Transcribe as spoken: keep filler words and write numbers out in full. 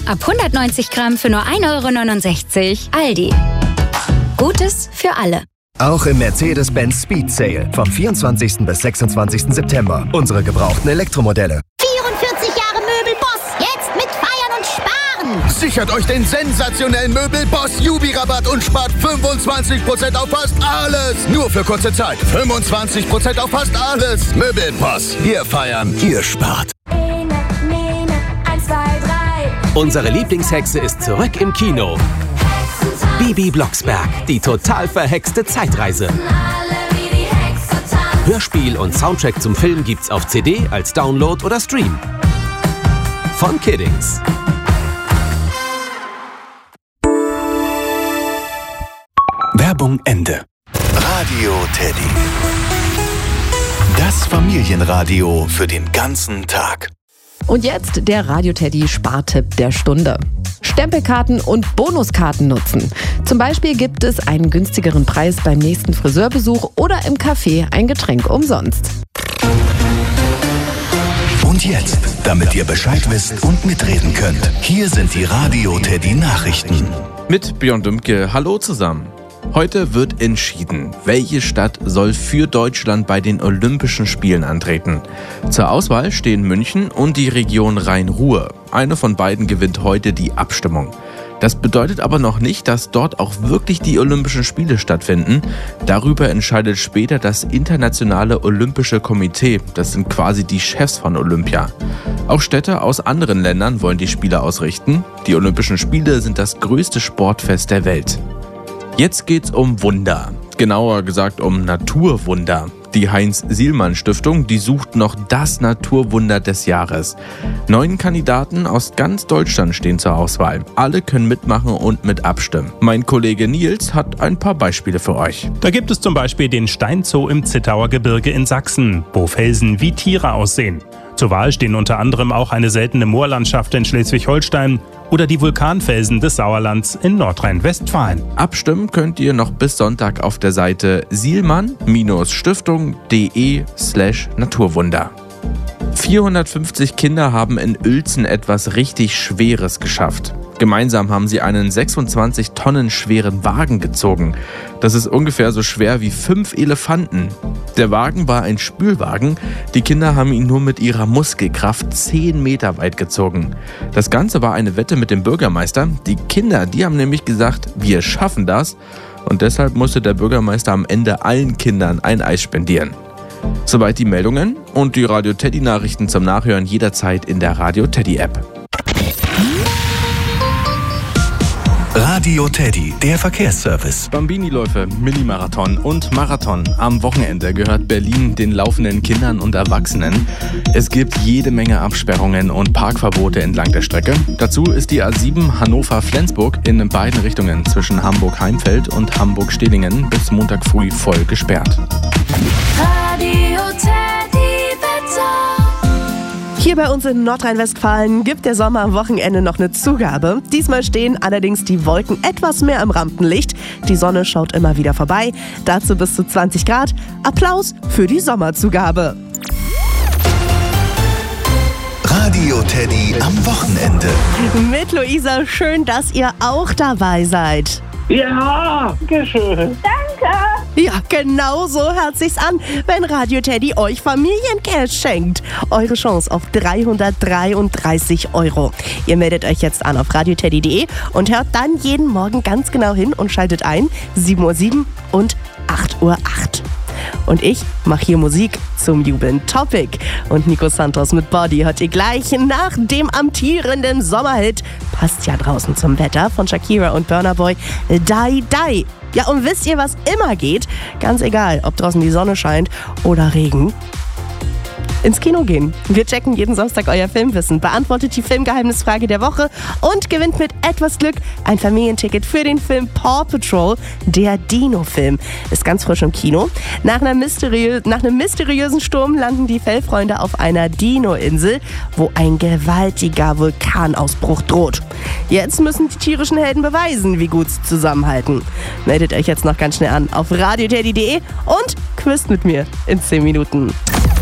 ab hundertneunzig Gramm für nur ein Euro neunundsechzig. Aldi. Gutes für alle. Auch im Mercedes-Benz Speed Sale vom vierundzwanzigsten bis sechsundzwanzigsten September. Unsere gebrauchten Elektromodelle. vierundvierzig Jahre Möbelboss. Jetzt mit Feiern und Sparen. Sichert euch den sensationellen Möbelboss Jubi-Rabatt und spart fünfundzwanzig Prozent auf fast alles. Nur für kurze Zeit. fünfundzwanzig Prozent auf fast alles. Möbelboss. Wir feiern, ihr spart. Unsere Lieblingshexe ist zurück im Kino. Bibi Blocksberg, die total verhexte Zeitreise. Hörspiel und Soundtrack zum Film gibt's auf C D, als Download oder Stream. Von Kiddings. Werbung Ende. Radio Teddy. Das Familienradio für den ganzen Tag. Und jetzt der Radio Teddy Spartipp der Stunde. Stempelkarten und Bonuskarten nutzen. Zum Beispiel gibt es einen günstigeren Preis beim nächsten Friseurbesuch oder im Café ein Getränk umsonst. Und jetzt, damit ihr Bescheid wisst und mitreden könnt, hier sind die Radio Teddy Nachrichten. Mit Björn Dümke, hallo zusammen. Heute wird entschieden, welche Stadt soll für Deutschland bei den Olympischen Spielen antreten. Zur Auswahl stehen München und die Region Rhein-Ruhr. Eine von beiden gewinnt heute die Abstimmung. Das bedeutet aber noch nicht, dass dort auch wirklich die Olympischen Spiele stattfinden. Darüber entscheidet später das Internationale Olympische Komitee. Das sind quasi die Chefs von Olympia. Auch Städte aus anderen Ländern wollen die Spiele ausrichten. Die Olympischen Spiele sind das größte Sportfest der Welt. Jetzt geht's um Wunder, genauer gesagt um Naturwunder. Die Heinz-Sielmann-Stiftung, die sucht noch das Naturwunder des Jahres. Neun Kandidaten aus ganz Deutschland stehen zur Auswahl. Alle können mitmachen und mit abstimmen. Mein Kollege Nils hat ein paar Beispiele für euch. Da gibt es zum Beispiel den Steinzoo im Zittauer Gebirge in Sachsen, wo Felsen wie Tiere aussehen. Zur Wahl stehen unter anderem auch eine seltene Moorlandschaft in Schleswig-Holstein oder die Vulkanfelsen des Sauerlands in Nordrhein-Westfalen. Abstimmen könnt ihr noch bis Sonntag auf der Seite sielmann-stiftung.de slash Naturwunder. vierhundertfünfzig Kinder haben in Uelzen etwas richtig Schweres geschafft. Gemeinsam haben sie einen sechsundzwanzig Tonnen schweren Wagen gezogen. Das ist ungefähr so schwer wie fünf Elefanten. Der Wagen war ein Spülwagen. Die Kinder haben ihn nur mit ihrer Muskelkraft zehn Meter weit gezogen. Das Ganze war eine Wette mit dem Bürgermeister. Die Kinder, die haben nämlich gesagt, wir schaffen das. Und deshalb musste der Bürgermeister am Ende allen Kindern ein Eis spendieren. Soweit die Meldungen und die Radio Teddy Nachrichten zum Nachhören jederzeit in der Radio Teddy App. Radio Teddy, der Verkehrsservice. Bambini-Läufe, Mini-Marathon und Marathon. Am Wochenende gehört Berlin den laufenden Kindern und Erwachsenen. Es gibt jede Menge Absperrungen und Parkverbote entlang der Strecke. Dazu ist die A sieben Hannover-Flensburg in beiden Richtungen zwischen Hamburg-Heimfeld und Hamburg-Stehlingen bis Montag früh voll gesperrt. Radio Teddy Wetter. Hier bei uns in Nordrhein-Westfalen gibt der Sommer am Wochenende noch eine Zugabe. Diesmal stehen allerdings die Wolken etwas mehr im Rampenlicht. Die Sonne schaut immer wieder vorbei. Dazu bis zu zwanzig Grad. Applaus für die Sommerzugabe. Radio Teddy am Wochenende. Mit Luisa, schön, dass ihr auch dabei seid. Ja, danke schön. Danke. Ja, genau so hört sich's an, wenn Radio Teddy euch Familiencash schenkt. Eure Chance auf dreihundertdreiunddreißig Euro. Ihr meldet euch jetzt an auf radio teddy punkt de und hört dann jeden Morgen ganz genau hin und schaltet ein sieben Uhr sieben und acht Uhr acht. Und ich mache hier Musik zum jubelnden Topic. Und Nico Santos mit Body hört ihr gleich nach dem amtierenden Sommerhit. Passt ja draußen zum Wetter von Shakira und Burna Boy. Die, die. Ja, und wisst ihr, was immer geht? Ganz egal, ob draußen die Sonne scheint oder Regen. Ins Kino gehen. Wir checken jeden Samstag euer Filmwissen, beantwortet die Filmgeheimnisfrage der Woche und gewinnt mit etwas Glück ein Familienticket für den Film Paw Patrol, der Dino-Film. Ist ganz frisch im Kino. Nach, einer mysteriö- nach einem mysteriösen Sturm landen die Fellfreunde auf einer Dino-Insel, wo ein gewaltiger Vulkanausbruch droht. Jetzt müssen die tierischen Helden beweisen, wie gut sie zusammenhalten. Meldet euch jetzt noch ganz schnell an auf radio teddy punkt de und quizt mit mir in zehn Minuten.